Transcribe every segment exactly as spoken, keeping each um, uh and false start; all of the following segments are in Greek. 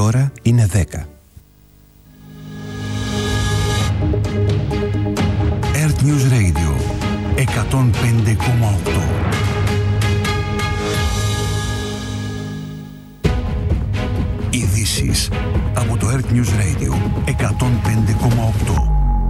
ώρα είναι δέκα. Earth News Radio εκατόν πέντε κόμμα οκτώ. Ειδήσεις από το Earth News Radio εκατόν πέντε κόμμα οκτώ.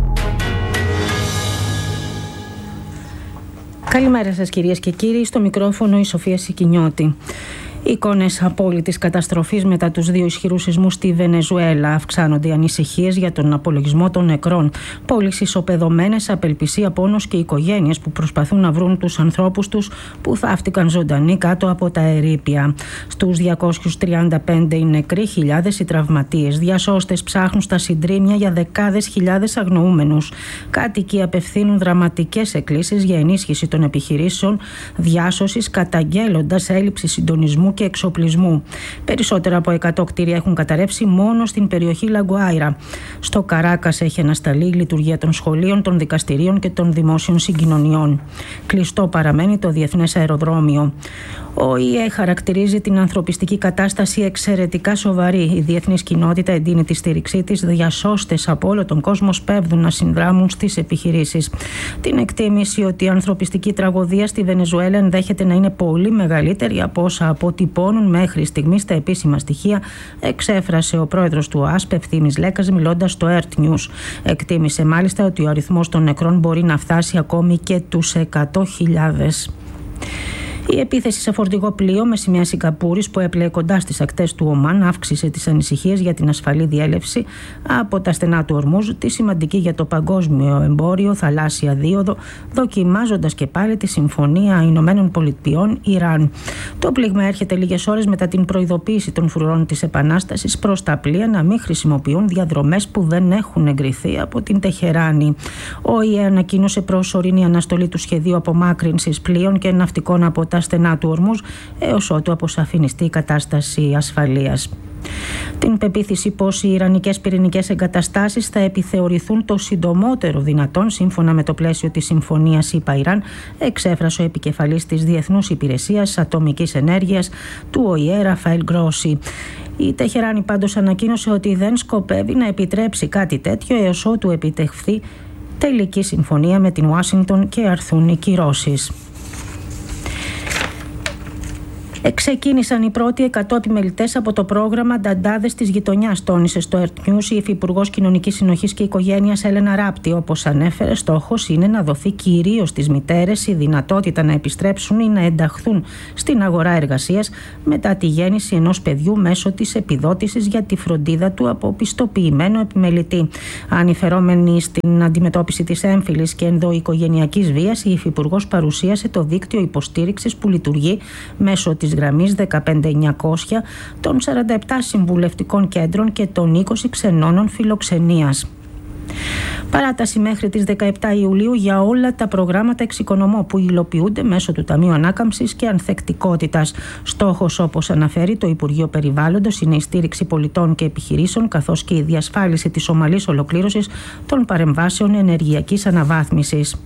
Καλημέρα σας κυρίες και κύριοι, στο μικρόφωνο η Σοφία Σικινιώτη. Εικόνες απόλυτης καταστροφής μετά τους δύο ισχυρούς σεισμούς στη Βενεζουέλα. Αυξάνονται οι ανησυχίες για τον απολογισμό των νεκρών. Πόλεις ισοπεδωμένες, απελπισία, πόνος και οικογένειες που προσπαθούν να βρουν τους ανθρώπους τους που θαύτηκαν ζωντανοί κάτω από τα ερείπια. Στους διακόσιους τριάντα πέντε οι νεκροί, χιλιάδες οι τραυματίες. Διασώστες ψάχνουν στα συντρίμμια για δεκάδες χιλιάδες αγνοούμενους. Κάτοικοι απευθύνουν δραματικές εκκλήσεις για ενίσχυση των επιχειρήσεων διάσωσης, καταγγέλλοντας έλλειψη συντονισμού και εξοπλισμού. Περισσότερα από εκατό κτίρια έχουν καταρρεύσει μόνο στην περιοχή Λαγκουάιρα. Στο Καράκας έχει ανασταλεί η λειτουργία των σχολείων, των δικαστηρίων και των δημόσιων συγκοινωνιών. Κλειστό παραμένει το διεθνές αεροδρόμιο. Ο ΙΕ χαρακτηρίζει την ανθρωπιστική κατάσταση εξαιρετικά σοβαρή. Η διεθνής κοινότητα εντείνει τη στήριξή της. Διασώστες από όλο τον κόσμο σπέβδουν να συνδράμουν στις επιχειρήσεις. Την εκτίμηση ότι η ανθρωπιστική τραγωδία στη Βενεζουέλα ενδέχεται να είναι πολύ μεγαλύτερη από όσα αποτυπώνουν μέχρι στιγμής τα επίσημα στοιχεία, εξέφρασε ο πρόεδρος του ΟΑΣΠ, Ευθύμης Λέκας, μιλώντας στο Earth News. Εκτίμησε μάλιστα ότι ο αριθμός των νεκρών μπορεί να φτάσει ακόμη και τους εκατό χιλιάδες. Η επίθεση σε φορτηγό πλοίο με σημαία Σιγκαπούρης που έπλεε κοντά στις ακτές του Ομάν αύξησε τις ανησυχίες για την ασφαλή διέλευση από τα στενά του Ορμούζ, τη σημαντική για το παγκόσμιο εμπόριο θαλάσσια δίωδο, δοκιμάζοντας και πάλι τη Συμφωνία Ηνωμένων Πολιτειών Ιράν. Το πλήγμα έρχεται λίγες ώρες μετά την προειδοποίηση των φρουρών της Επανάστασης προς τα πλοία να μην χρησιμοποιούν διαδρομές που δεν έχουν εγκριθεί από την Τεχεράνη. Ο ΙΕ ανακοίνωσε προσωρινή αναστολή του σχεδίου απομάκρυνσης πλοίων και ναυτικών από τα στενά του Ορμούζ έως ότου αποσαφινιστεί η κατάσταση ασφαλείας. Την πεποίθηση πως οι ιρανικές πυρηνικές εγκαταστάσεις θα επιθεωρηθούν το συντομότερο δυνατόν σύμφωνα με το πλαίσιο της Συμφωνίας ΙΠΑ-Ιράν εξέφρασε ο επικεφαλής της Διεθνούς Υπηρεσίας Ατομικής Ενέργειας του ΟΗΕ, Ραφαέλ Γκρόσι. Η Τεχεράνη πάντως ανακοίνωσε ότι δεν σκοπεύει να επιτρέψει κάτι τέτοιο έως ότου επιτευχθεί τελική συμφωνία με την Ουάσιγκτον και αρθούν οι κυρώσεις. Ξεκίνησαν οι πρώτοι εκατό επιμελητές από το πρόγραμμα Νταντάδες της Γειτονιάς, τόνισε στο Earth News η Υφυπουργός Κοινωνικής Συνοχής και Οικογένειας Έλενα Ράπτη. Όπως ανέφερε, στόχος είναι να δοθεί κυρίως στις μητέρες η δυνατότητα να επιστρέψουν ή να ενταχθούν στην αγορά εργασίας μετά τη γέννηση ενός παιδιού μέσω της επιδότησης για τη φροντίδα του από πιστοποιημένο επιμελητή. Ανηφερόμενη στην αντιμετώπιση της έμφυλης και ενδοοικογενειακής βίας, η Υφυπουργός παρουσίασε το δίκτυο υποστήριξης που λειτουργεί μέσω της γραμμής δεκαπέντε εννιακόσια, των σαράντα επτά συμβουλευτικών κέντρων και των είκοσι ξενώνων φιλοξενίας. Παράταση μέχρι τις δεκαεπτά Ιουλίου για όλα τα προγράμματα εξοικονομώ που υλοποιούνται μέσω του Ταμείου Ανάκαμψης και Ανθεκτικότητας. Στόχος, όπως αναφέρει το Υπουργείο Περιβάλλοντος, είναι η στήριξη πολιτών και επιχειρήσεων καθώς και η διασφάλιση της ομαλής ολοκλήρωσης των παρεμβάσεων ενεργειακής αναβάθμισης.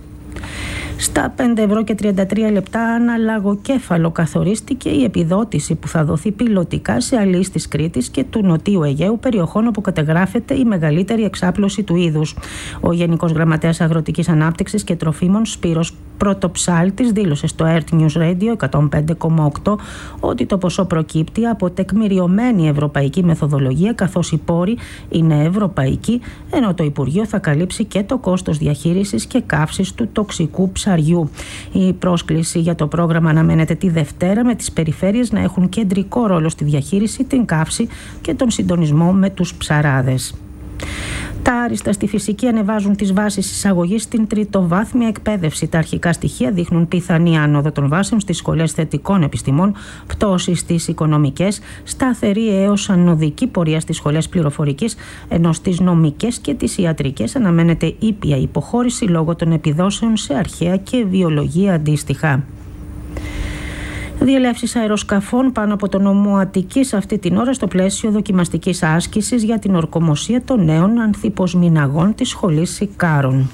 Στα πέντε ευρώ και τριάντα τρία λεπτά ανά λαγοκέφαλο καθορίστηκε η επιδότηση που θα δοθεί πιλωτικά σε αλείς της Κρήτης και του Νοτίου Αιγαίου, περιοχών όπου καταγράφεται η μεγαλύτερη εξάπλωση του είδους. Ο Γενικός Γραμματέας Αγροτικής Ανάπτυξης και Τροφίμων Σπύρος Πρωτοψάλτης δήλωσε στο Earth News Radio εκατόν πέντε κόμμα οκτώ ότι το ποσό προκύπτει από τεκμηριωμένη ευρωπαϊκή μεθοδολογία καθώς οι πόροι είναι ευρωπαϊκοί, ενώ το Υπουργείο θα καλύψει και το κόστος διαχείρισης και καύσης του τοξικού ψαριού. Η πρόσκληση για το πρόγραμμα αναμένεται τη Δευτέρα, με τις περιφέρειες να έχουν κεντρικό ρόλο στη διαχείριση, την καύση και τον συντονισμό με τους ψαράδες. Τα άριστα στη φυσική ανεβάζουν τις βάσεις εισαγωγής στην τριτοβάθμια εκπαίδευση. Τα αρχικά στοιχεία δείχνουν πιθανή άνοδο των βάσεων στις σχολές θετικών επιστημών, πτώση στις οικονομικές, σταθερή έως ανωδική πορεία στις σχολές πληροφορικής, ενώ στις νομικές και τις ιατρικές αναμένεται ήπια υποχώρηση λόγω των επιδόσεων σε αρχαία και βιολογία αντίστοιχα. Διελεύσεις αεροσκαφών πάνω από τον νομό Αττικής αυτή την ώρα στο πλαίσιο δοκιμαστικής άσκησης για την ορκομοσία των νέων ανθιποσμηναγών της σχολής Σικάρων.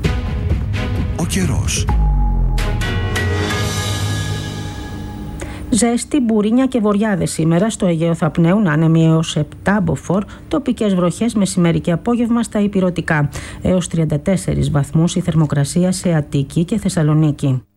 Ο καιρός. Ζέστη, μπουρίνια και βοριάδες σήμερα. Στο Αιγαίο θα πνέουν άνεμοι έως επτά μποφόρ. Τοπικές βροχές μεσημέρι και απόγευμα στα ηπειρωτικά. Έως τριάντα τέσσερις βαθμούς η θερμοκρασία σε Αττική και Θεσσαλονίκη.